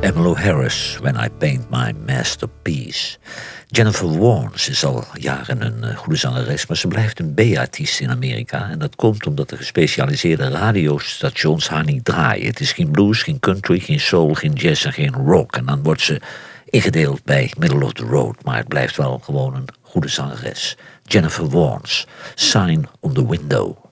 Emmylou Harris, When I Paint My Masterpiece. Jennifer Warnes is al jaren een goede zangeres, maar ze blijft een B-artiest in Amerika. En dat komt omdat de gespecialiseerde radiostations haar niet draaien. Het is geen blues, geen country, geen soul, geen jazz en geen rock. En dan wordt ze ingedeeld bij middle of the road, maar het blijft wel gewoon een goede zangeres. Jennifer Warnes, Sign on the Window.